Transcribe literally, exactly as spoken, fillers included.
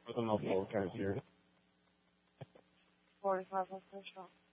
with a mouthful, kind of serious. forty-five on first round.